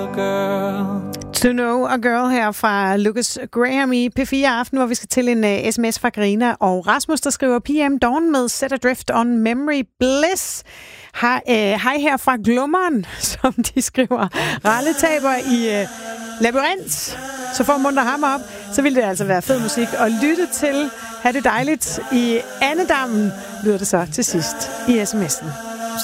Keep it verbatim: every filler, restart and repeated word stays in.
a girl. To Know a Girl her fra Lucas Graham i P fire Aften, hvor vi skal til en uh, sms fra Karina og Rasmus, der skriver P M Dawn med Set Adrift on Memory Bliss. Hej, uh, hej her fra Glummeren, som de skriver. Ralle taber i uh, Labyrint, så for at muntre ham op, så ville det altså være fed musik at lytte til. Ha' det dejligt i Annedammen, lyder det så til sidst i sms'en.